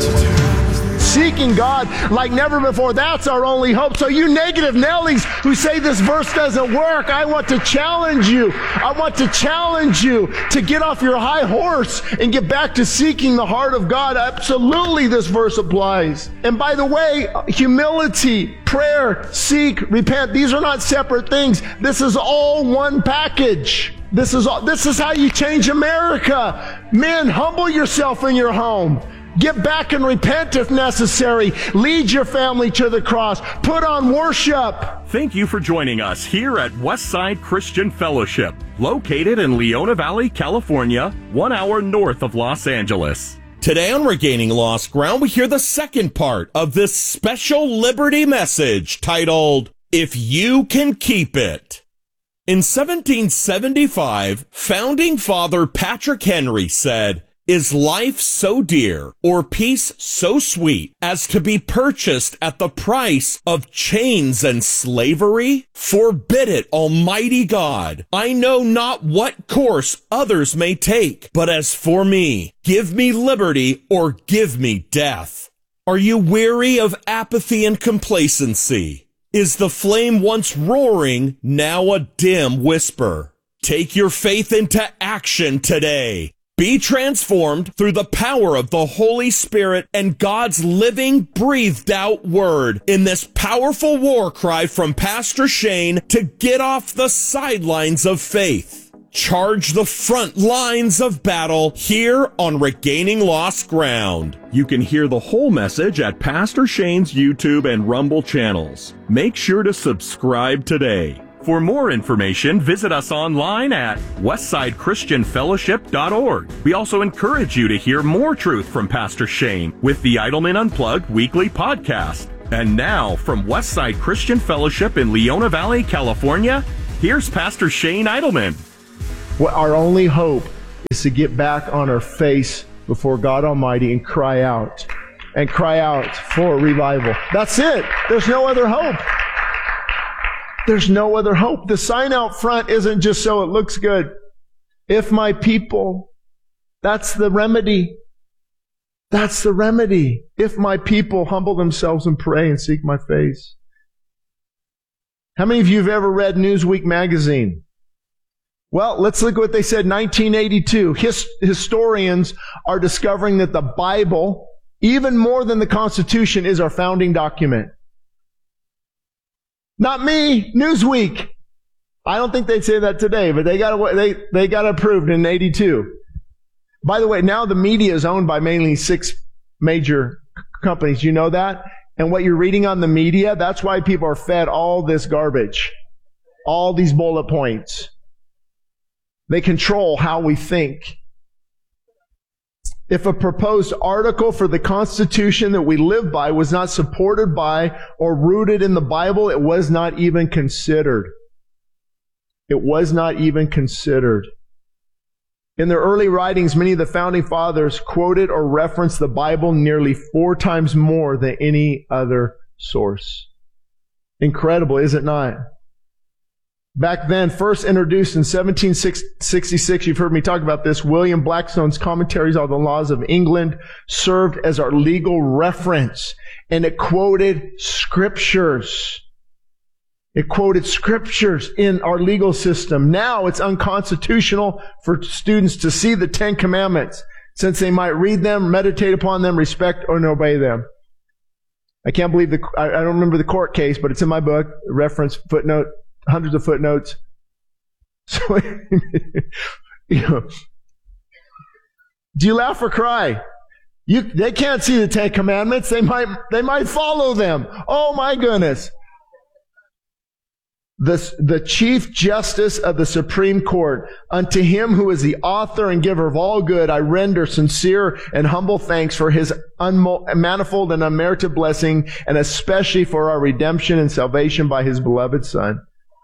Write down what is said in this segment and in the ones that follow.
Seeking God like never before. That's our only hope. So you negative Nellies who say this verse doesn't work, I want to challenge you. I want to challenge you to get off your high horse and get back to seeking the heart of God. Absolutely, this verse applies. And by the way, humility, prayer, seek, repent, these are not separate things. This is all one package. This is how you change America. Men, humble yourself in your home. Get back and repent if necessary. Lead your family to the cross. Put on worship. Thank you for joining us here at Westside Christian Fellowship, located in Leona Valley, California, 1 hour north of Los Angeles. Today on Regaining Lost Ground, we hear the second part of this special Liberty message titled, If You Can Keep It. In 1775, founding father Patrick Henry said, "Is life so dear, or peace so sweet, as to be purchased at the price of chains and slavery? Forbid it, Almighty God. I know not what course others may take, but as for me, give me liberty or give me death." Are you weary of apathy and complacency? Is the flame once roaring now a dim whisper? Take your faith into action today. Be transformed through the power of the Holy Spirit and God's living, breathed out word in this powerful war cry from Pastor Shane to get off the sidelines of faith. Charge the front lines of battle here on Regaining Lost Ground. You can hear the whole message at Pastor Shane's YouTube and Rumble channels. Make sure to subscribe today. For more information, visit us online at westsidechristianfellowship.org. We also encourage you to hear more truth from Pastor Shane with the Idleman Unplugged weekly podcast. And now, from Westside Christian Fellowship in Leona Valley, California, here's Pastor Shane Idleman. Well, our only hope is to get back on our face before God Almighty and cry out for revival. That's it. There's no other hope. There's no other hope. The sign out front isn't just so it looks good. If my people, that's the remedy. That's the remedy. If my people humble themselves and pray and seek my face. How many of you have ever read Newsweek magazine? Well, let's look at what they said in 1982. Historians are discovering that the Bible, even more than the Constitution, is our founding document. Not me, Newsweek. I don't think they'd say that today, but they got approved in 82. By the way, now the media is owned by mainly 6 major companies. You know that? And what you're reading on the media, that's why people are fed all this garbage. All these bullet points. They control how we think. If a proposed article for the Constitution that we live by was not supported by or rooted in the Bible, it was not even considered. It was not even considered. In their early writings, many of the founding fathers quoted or referenced the Bible nearly 4 times more than any other source. Incredible, is it not? Back then, first introduced in 1766, you've heard me talk about this, William Blackstone's Commentaries on the Laws of England served as our legal reference, and it quoted scriptures. It quoted scriptures in our legal system. Now it's unconstitutional for students to see the 10 Commandments, since they might read them, meditate upon them, respect or obey them. I can't believe I don't remember the court case, but it's in my book, reference, footnote, hundreds of footnotes. So, do you laugh or cry? They can't see the 10 Commandments. They might follow them. Oh my goodness. The Chief Justice of the Supreme Court, unto him who is the author and giver of all good, I render sincere and humble thanks for his manifold and unmerited blessing, and especially for our redemption and salvation by his beloved Son.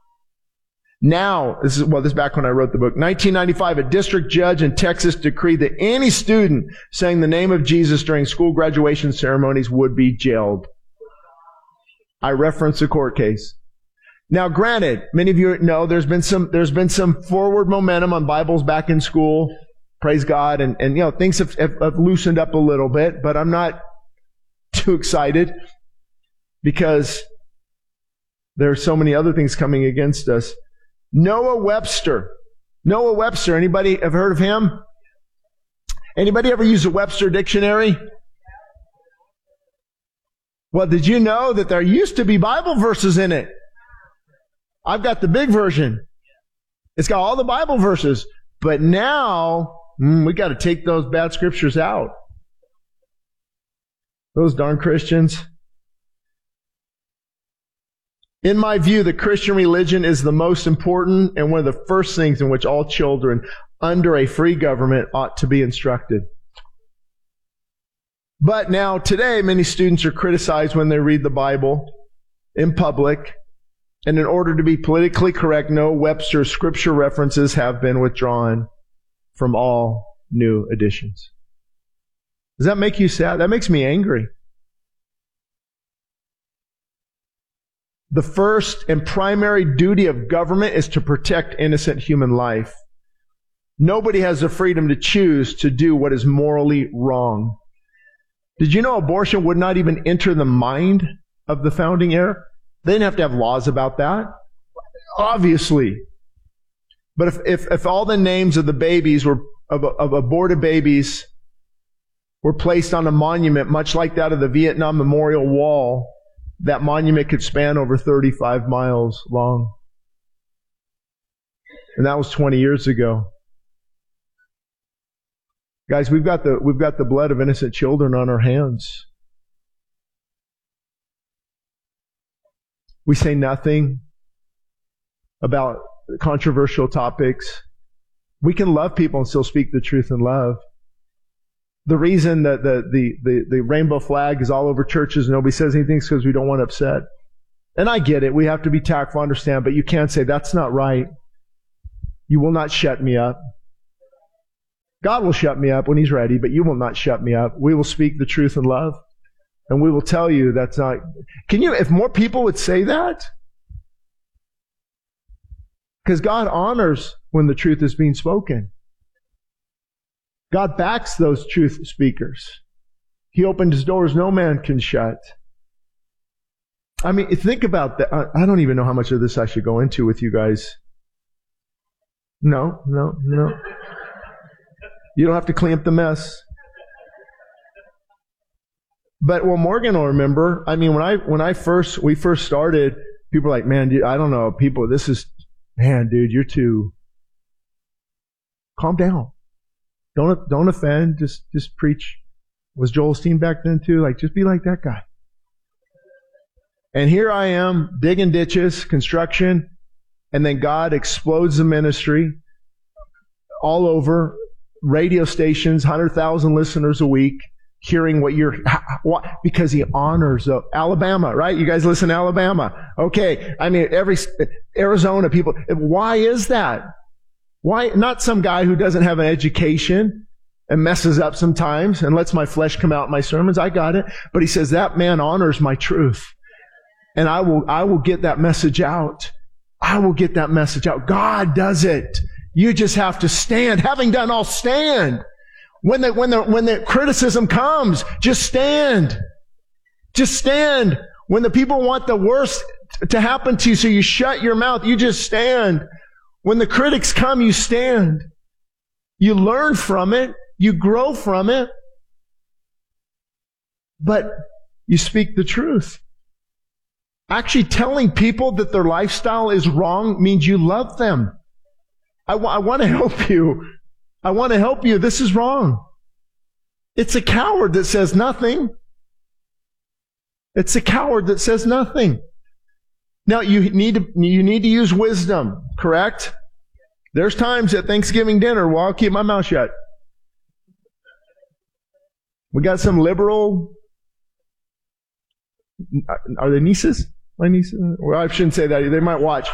Now, this is back when I wrote the book. 1995, a district judge in Texas decreed that any student saying the name of Jesus during school graduation ceremonies would be jailed. I referenced a court case. Now, granted, many of you know there's been some forward momentum on Bibles back in school. Praise God, and things have loosened up a little bit. But I'm not too excited because there are so many other things coming against us. Noah Webster. Noah Webster. Anybody have heard of him? Anybody ever use a Webster dictionary? Well, did you know that there used to be Bible verses in it? I've got the big version. It's got all the Bible verses. But now, we got to take those bad scriptures out. Those darn Christians. In my view, the Christian religion is the most important and one of the first things in which all children under a free government ought to be instructed. But now, today, many students are criticized when they read the Bible in public. And in order to be politically correct, no Webster scripture references have been withdrawn from all new editions. Does that make you sad? That makes me angry. The first and primary duty of government is to protect innocent human life. Nobody has the freedom to choose to do what is morally wrong. Did you know abortion would not even enter the mind of the founding era? They didn't have to have laws about that. Obviously. But if all the names of the babies were, of aborted babies were placed on a monument, much like that of the Vietnam Memorial Wall, that monument could span over 35 miles long. And that was 20 years ago. Guys, we've got the blood of innocent children on our hands. We say nothing about controversial topics. We can love people and still speak the truth in love. The reason that the rainbow flag is all over churches and nobody says anything is because we don't want to upset. And I get it. We have to be tactful, understand, but you can't say, that's not right. You will not shut me up. God will shut me up when He's ready, but you will not shut me up. We will speak the truth in love. And we will tell you that's not... if more people would say that? Because God honors when the truth is being spoken. God backs those truth speakers. He opened His doors no man can shut. I mean, think about that. I don't even know how much of this I should go into with you guys. No. You don't have to clean up the mess. But Morgan will remember, I mean, when we first started, people were like, man, dude, I don't know, dude, you're too, calm down. Don't offend, just preach. Was Joel Osteen back then too? Like, just be like that guy. And here I am, digging ditches, construction, and then God explodes the ministry all over, radio stations, 100,000 listeners a week, hearing because He honors Alabama, right? You guys listen to Alabama. Okay. I mean, Arizona people. Why is that? Why? Not some guy who doesn't have an education and messes up sometimes and lets my flesh come out in my sermons. I got it. But he says that man honors my truth. And I will get that message out. I will get that message out. God does it. You just have to stand. Having done all, stand. When the criticism comes, just stand. Just stand. When the people want the worst to happen to you, so you shut your mouth, you just stand. When the critics come, you stand. You learn from it. You grow from it. But you speak the truth. Actually telling people that their lifestyle is wrong means you love them. I want to help you. I want to help you. This is wrong. It's a coward that says nothing. It's a coward that says nothing. Now, you need to use wisdom, correct? There's times at Thanksgiving dinner where I'll keep my mouth shut. We got some liberal... Are they nieces? My nieces? Well, I shouldn't say that. They might watch.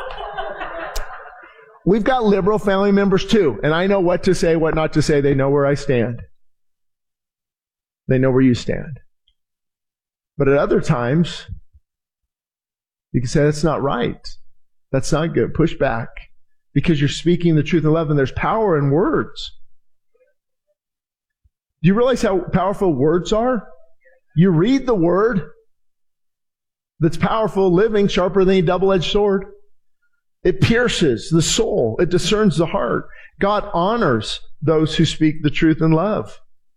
We've got liberal family members too, and I know what to say, what not to say. They know where I stand. They know where you stand. But at other times, you can say, that's not right. That's not good. Push back. Because you're speaking the truth in love, and there's power in words. Do you realize how powerful words are? You read the Word that's powerful, living, sharper than a double-edged sword. It pierces the soul. It discerns the heart. God honors those who speak the truth in love.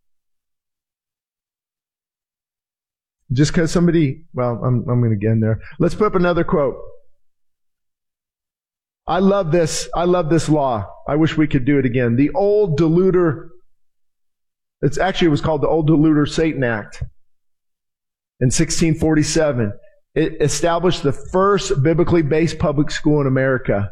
Just because somebody, well, I'm going to get in there. Let's put up another quote. I love this law. I wish we could do it again. The old deluder, it was called the Old Deluder Satan Act. In 1647, it established the first biblically based public school in America.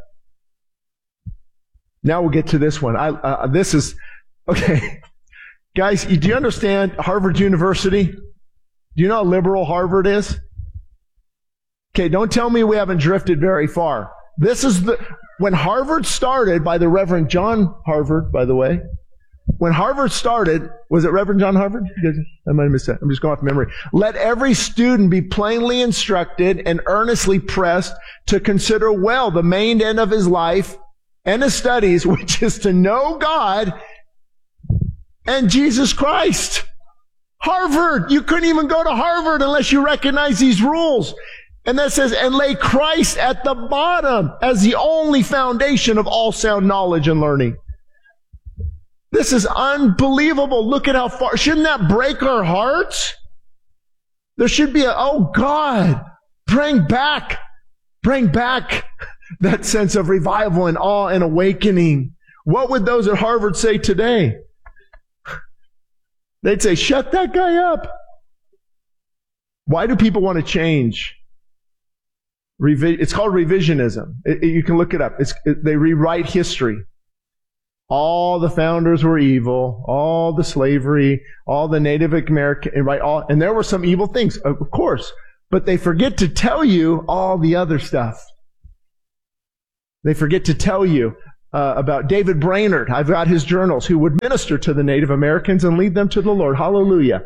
Now we'll get to this one. Okay. Guys, do you understand Harvard University? Do you know how liberal Harvard is? Okay, don't tell me we haven't drifted very far. When Harvard started, by the Reverend John Harvard, by the way. When Harvard started, was it Reverend John Harvard? I might have missed that. I'm just going off memory. Let every student be plainly instructed and earnestly pressed to consider well the main end of his life and his studies, which is to know God and Jesus Christ. Harvard! You couldn't even go to Harvard unless you recognize these rules. And that says, and lay Christ at the bottom as the only foundation of all sound knowledge and learning. This is unbelievable. Look at how far. Shouldn't that break our hearts? There should be oh God, bring back that sense of revival and awe and awakening. What would those at Harvard say today? They'd say, shut that guy up. Why do people want to change? It's called revisionism. You can look it up. They rewrite history. All the founders were evil. All the slavery. All the Native American, right? And there were some evil things, of course. But they forget to tell you all the other stuff. They forget to tell you about David Brainerd. I've got his journals, who would minister to the Native Americans and lead them to the Lord. Hallelujah.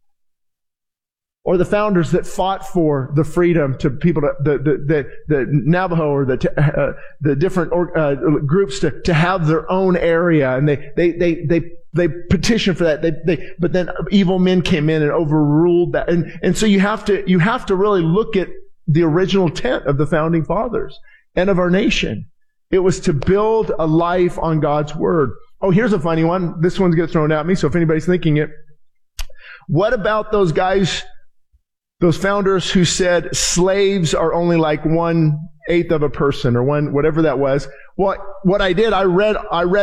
Or the founders that fought for the freedom to people, the Navajo or the different groups to have their own area, and they petitioned for that. But then evil men came in and overruled that, and so you have to really look at the original intent of the founding fathers and of our nation. It was to build a life on God's Word. Oh, here's a funny one. This one's getting thrown at me, so if anybody's thinking it. What about those guys, those founders who said slaves are only like 1/8 of a person, or whatever that was? What I did, I read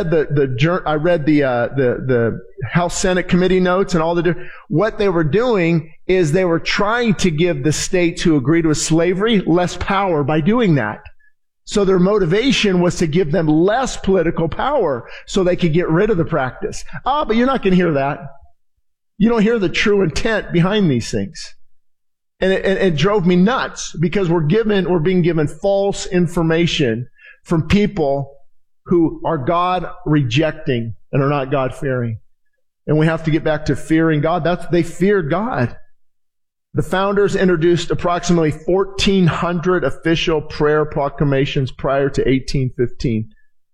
the House Senate committee notes and all what they were doing is they were trying to give the states who agreed with slavery less power by doing that. So their motivation was to give them less political power so they could get rid of the practice. But you're not going to hear that. You don't hear the true intent behind these things. And it drove me nuts, because we're being given false information from people who are God rejecting and are not God fearing. And we have to get back to fearing God. They feared God. The founders introduced approximately 1,400 official prayer proclamations prior to 1815.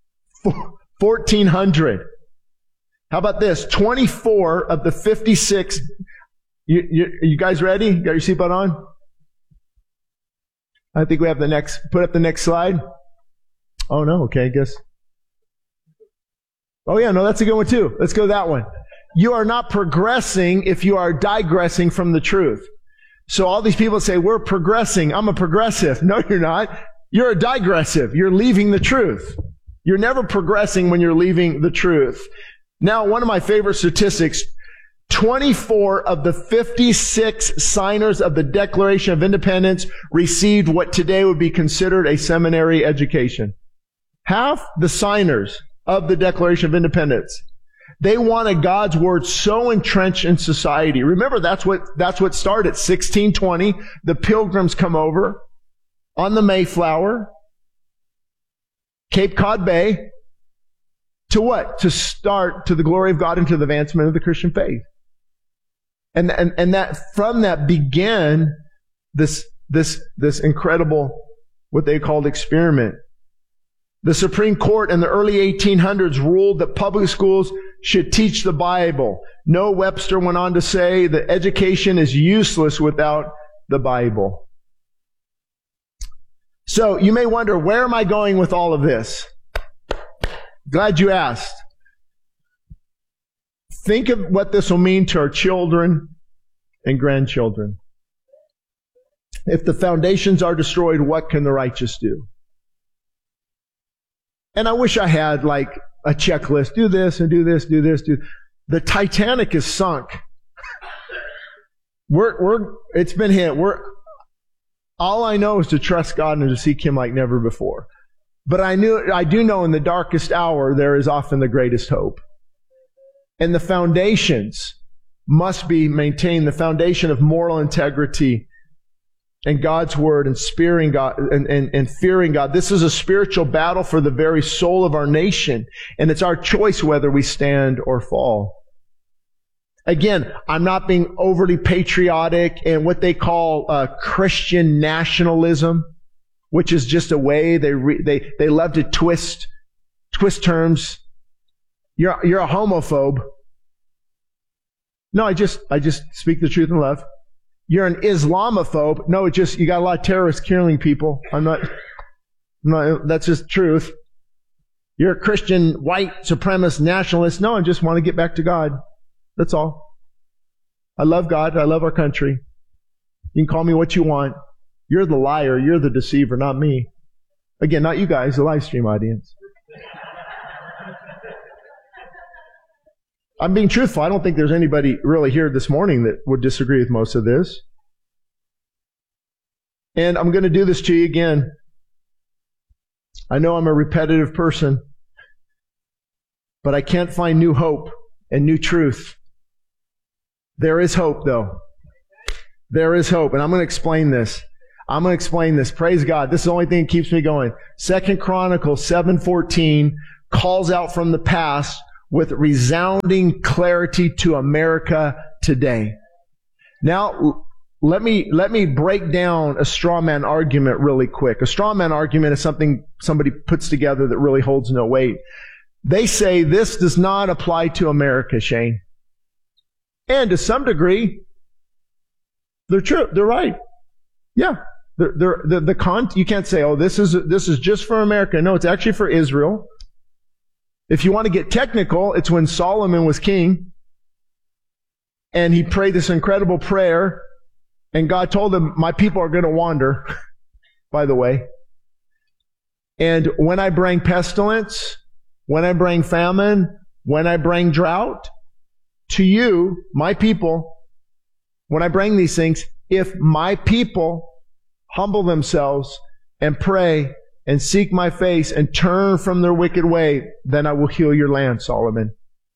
1,400. How about this? 24 of the 56. You guys ready? Got your seatbelt on? I think we have put up the next slide. Oh no, okay, I guess. Oh yeah, no, that's a good one too. Let's go that one. You are not progressing if you are digressing from the truth. So all these people say, we're progressing. I'm a progressive. No, you're not. You're a digressive. You're leaving the truth. You're never progressing when you're leaving the truth. Now, one of my favorite statistics, 24 of the 56 signers of the Declaration of Independence received what today would be considered a seminary education. Half the signers of the Declaration of Independence, they wanted God's Word so entrenched in society. Remember, that's what started. 1620, the Pilgrims come over on the Mayflower, Cape Cod Bay, to what? To start to the glory of God and to the advancement of the Christian faith. And that from that began this incredible, what they called experiment. The Supreme Court in the early 1800s ruled that public schools should teach the Bible. Noah Webster went on to say that education is useless without the Bible. So you may wonder, where am I going with all of this? Glad you asked. Think of what this will mean to our children and grandchildren. If the foundations are destroyed, what can the righteous do? And I wish I had like a checklist. Do this and do this, do this, do. The Titanic is sunk. It's been hit. All I know is to trust God and to seek Him like never before. But I do know in the darkest hour, there is often the greatest hope. And the foundations must be maintained. The foundation of moral integrity and God's Word and fearing God and fearing God. This is a spiritual battle for the very soul of our nation. And it's our choice whether we stand or fall. Again, I'm not being overly patriotic and what they call Christian nationalism, which is just a way they love to twist terms. You're a homophobe. No, I just speak the truth in love. You're an Islamophobe. No, you got a lot of terrorists killing people. I'm not, that's just truth. You're a Christian white supremacist nationalist. No, I just want to get back to God. That's all. I love God. I love our country. You can call me what you want. You're the liar. You're the deceiver, not me. Again, not you guys, the live stream audience. I'm being truthful. I don't think there's anybody really here this morning that would disagree with most of this. And I'm going to do this to you again. I know I'm a repetitive person, but I can't find new hope and new truth. There is hope, though. There is hope. And I'm going to explain this. Praise God. This is the only thing that keeps me going. 2 Chronicles 7:14 calls out from the past with resounding clarity to America today. Now, let me break down a straw man argument really quick. A straw man argument is something somebody puts together that really holds no weight. They say this does not apply to America, Shane. And to some degree, they're true. They're right. Yeah. You can't say, oh, this is just for America. No, it's actually for Israel. If you want to get technical, it's when Solomon was king and he prayed this incredible prayer and God told him, my people are going to wander, by the way. And when I bring pestilence, when I bring famine, when I bring drought to you, my people, when I bring these things, if my people humble themselves and pray and seek my face and turn from their wicked way, then I will heal your land, Solomon.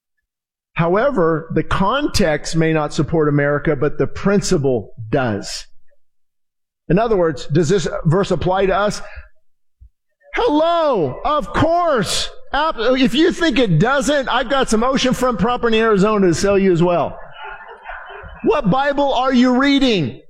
However, the context may not support America, but the principle does. In other words, does this verse apply to us? Hello! Of course! If you think it doesn't, I've got some oceanfront property in Arizona to sell you as well. What Bible are you reading?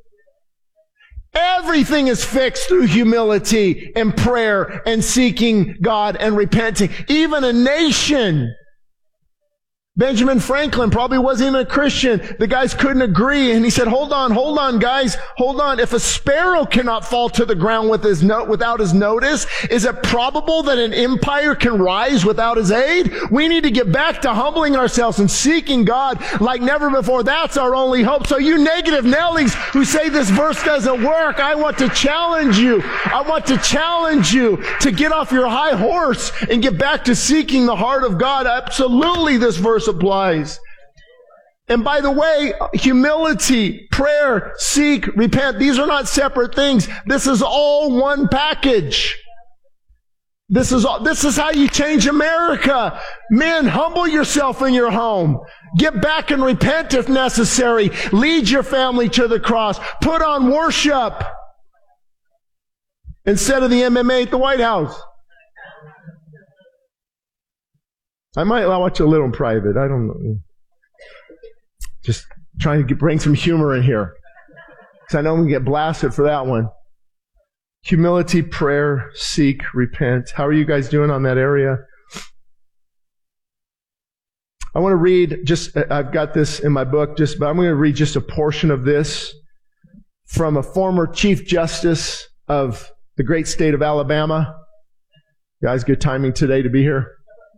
Everything is fixed through humility and prayer and seeking God and repenting. Even a nation. Benjamin Franklin probably wasn't even a Christian. The guys couldn't agree. And he said, hold on, guys. Hold on. If a sparrow cannot fall to the ground without his notice, is it probable that an empire can rise without his aid? We need to get back to humbling ourselves and seeking God like never before. That's our only hope. So you negative Nellies who say this verse doesn't work, I want to challenge you. I want to challenge you to get off your high horse and get back to seeking the heart of God. Absolutely, this verse applies. And by the way, humility, prayer, seek, repent, these are not separate things. This is all one package. This is how you change America. Men, humble yourself in your home. Get back and repent if necessary. Lead your family to the cross. Put on worship instead of the MMA at the White House. I might watch a little in private. I don't know. Just trying to bring some humor in here. Because I know I'm going to get blasted for that one. Humility, prayer, seek, repent. How are you guys doing on that area? I want to read I've got this in my book, but I'm going to read just a portion of this from a former Chief Justice of the great state of Alabama. Guys, good timing today to be here.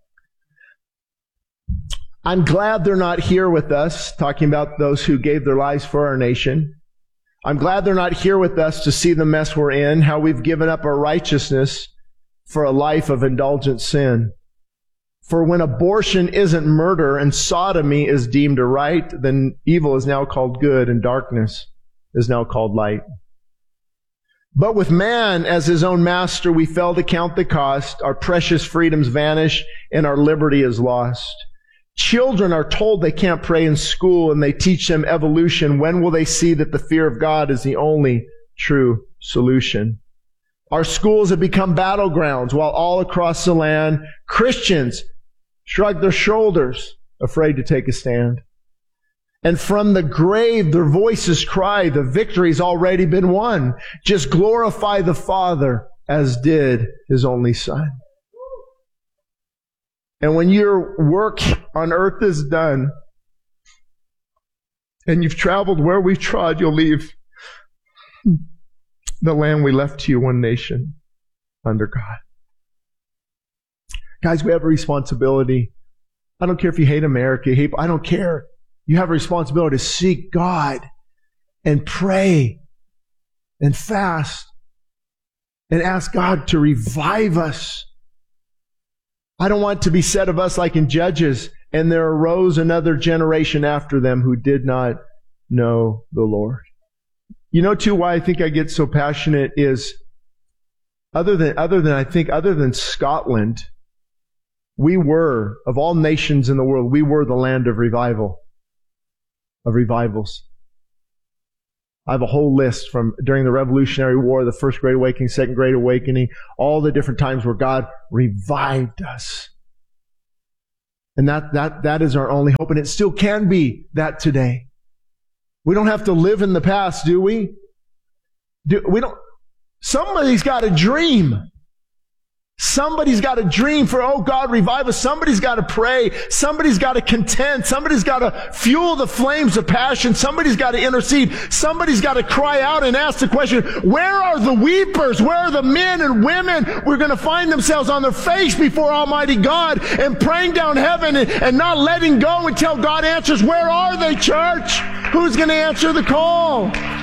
I'm glad they're not here with us, talking about those who gave their lives for our nation. I'm glad they're not here with us to see the mess we're in, how we've given up our righteousness for a life of indulgent sin. For when abortion isn't murder and sodomy is deemed a right, then evil is now called good and darkness is now called light. But with man as his own master, we fail to count the cost. Our precious freedoms vanish and our liberty is lost. Children are told they can't pray in school and they teach them evolution. When will they see that the fear of God is the only true solution? Our schools have become battlegrounds while all across the land, Christians shrug their shoulders, afraid to take a stand. And from the grave, their voices cry, the victory's already been won. Just glorify the Father as did His only Son. And when your work on earth is done, and you've traveled where we've trod, you'll leave the land we left to you, one nation under God. Guys, we have a responsibility. I don't care if you hate America, I don't care. You have a responsibility to seek God and pray and fast and ask God to revive us. I don't want to be said of us like in Judges, and there arose another generation after them who did not know the Lord. You know, too, why I think I get so passionate is other than Scotland, we were, of all nations in the world, we were the land of revival, of revivals. I have a whole list from during the Revolutionary War, the First Great Awakening, Second Great Awakening, all the different times where God revived us. And that is our only hope, and it still can be that today. We don't have to live in the past, do we? Somebody's got a dream. Somebody's got a dream for, oh God, revive us. Somebody's got to pray. Somebody's got to contend. Somebody's got to fuel the flames of passion. Somebody's got to intercede. Somebody's got to cry out and ask the question, where are the weepers? Where are the men and women who are going to find themselves on their face before Almighty God and praying down heaven and not letting go until God answers? Where are they, church? Who's going to answer the call?